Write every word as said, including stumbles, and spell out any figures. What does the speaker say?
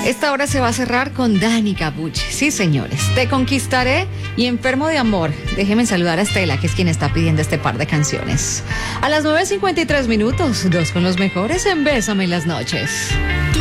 Esta hora se va a cerrar con Dani Cabuch. Sí, señores, Te Conquistaré y Enfermo de Amor. Déjenme saludar a Estela, que es quien está pidiendo este par de canciones. A las nueve cincuenta y tres minutos, dos con los mejores en Bésame en las noches.